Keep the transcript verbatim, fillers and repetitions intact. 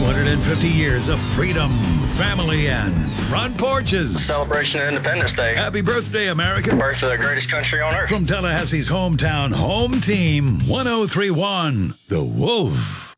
hundred fifty years of freedom, family, and front porches. Celebration of Independence Day. Happy birthday, America. Birth of the greatest country on earth. From Tallahassee's hometown home team, one oh three point one, The Wolf.